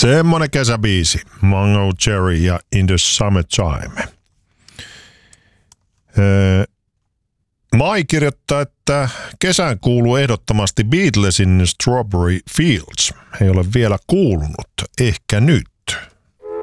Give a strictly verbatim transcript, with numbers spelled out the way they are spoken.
Semmonen kesäbiisi. Mango Cherry ja In the Summertime. Öö, Mai kirjoittaa, että kesään kuuluu ehdottomasti Beatlesin Strawberry Fields. Ei ole vielä kuulunut. Ehkä nyt.